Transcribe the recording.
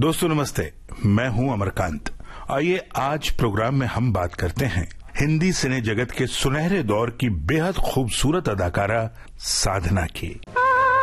दोस्तों नमस्ते, मैं हूं अमरकांत। आइए आज प्रोग्राम में हम बात करते हैं हिंदी सिने जगत के सुनहरे दौर की बेहद खूबसूरत अदाकारा साधना की।